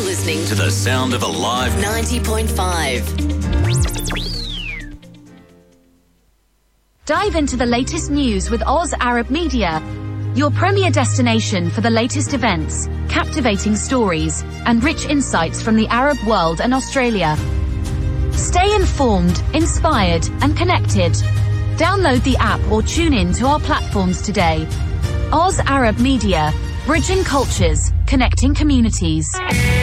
listening to the sound of Alive 90.5. Dive into the latest news with Oz Arab Media, your premier destination for the latest events, captivating stories, and rich insights from the Arab world and Australia. Stay informed, inspired, and connected. Download the app or tune in to our platforms today. Oz Arab Media, bridging cultures, connecting communities.